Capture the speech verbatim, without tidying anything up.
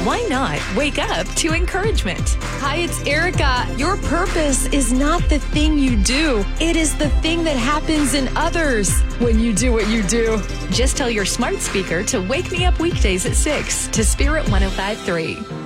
Why not wake up to encouragement? Hi, it's Erica. Your purpose is not the thing you do. It is the thing that happens in others when you do what you do. Just tell your smart speaker to wake me up weekdays at six to Spirit one oh five point three.